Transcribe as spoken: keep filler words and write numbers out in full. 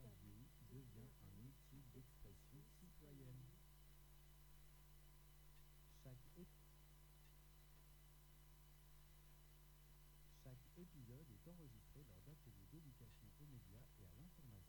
radio devient un outil d'expression citoyenne. Chaque, ép- Chaque épisode est enregistré lors d'ateliers d'éducation aux médias et à l'information.